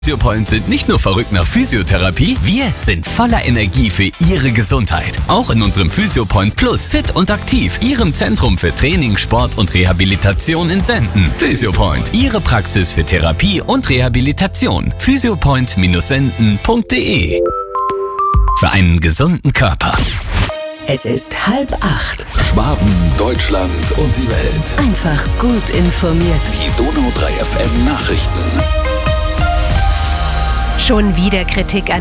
Physiopoint sind nicht nur verrückt nach Physiotherapie, wir sind voller Energie für Ihre Gesundheit. Auch in unserem Physiopoint Plus Fit und Aktiv, Ihrem Zentrum für Training, Sport und Rehabilitation in Senden. Physiopoint, Ihre Praxis für Therapie und Rehabilitation. Physiopoint-senden.de. Für einen gesunden Körper. Es ist 7:30. Schwaben, Deutschland und die Welt. Einfach gut informiert. Die Donau 3 FM Nachrichten. Schon wieder Kritik an